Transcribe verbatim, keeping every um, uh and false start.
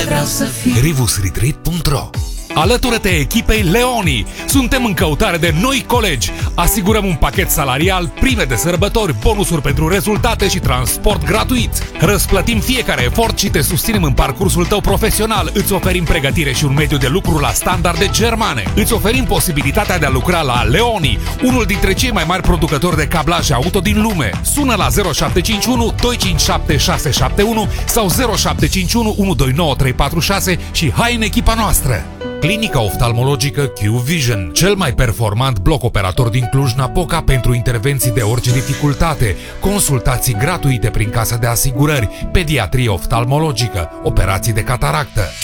vreau să fiu. rivus retreat punct ro. Alătură-te echipei Leoni! Suntem în căutare de noi colegi. Asigurăm un pachet salarial, prime de sărbători, bonusuri pentru rezultate și transport gratuit. Răsplătim fiecare efort și te susținem în parcursul tău profesional. Îți oferim pregătire și un mediu de lucru la standarde germane. Îți oferim posibilitatea de a lucra la Leoni, unul dintre cei mai mari producători de cablaje auto din lume. Sună la zero șapte cinci unu doi cinci șapte șase șapte unu sau zero șapte cinci unu unu doi nouă trei patru șase și hai în echipa noastră! Clinica oftalmologică Q Vision, cel mai performant bloc operator din Cluj-Napoca pentru intervenții de orice dificultate, consultații gratuite prin casa de asigurări, pediatrie oftalmologică, operații de cataractă.